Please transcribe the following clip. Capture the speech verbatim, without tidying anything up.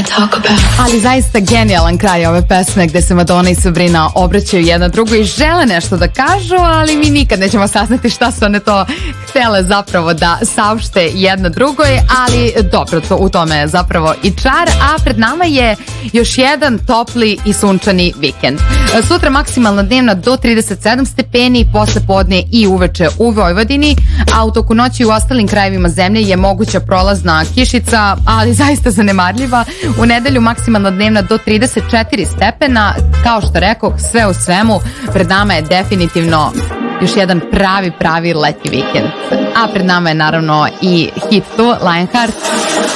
Ali zaista genijalan kraj ove pesme gde se Madonna i Sabrina obraćaju jedna drugo i žele nešto da kažu, ali mi nikad nećemo saznati šta su one to htele zapravo da saopšte jedna drugoj, ali dobro, to, u tome je zapravo i čar, a pred nama je još jedan topli i sunčani vikend. Sutra maksimalna dnevna do trideset sedam stepeni, posle podne i uveče u Vojvodini, a u toku noći u ostalim krajevima zemlje je moguća prolazna kišica, ali zaista zanemarljiva. U nedelju maksimalna dnevna do trideset četiri stepena, kao što rekao, sve u svemu, pred nama je definitivno još jedan pravi, pravi letnji vikend. A pred nama je naravno i hit tu, Lionheart.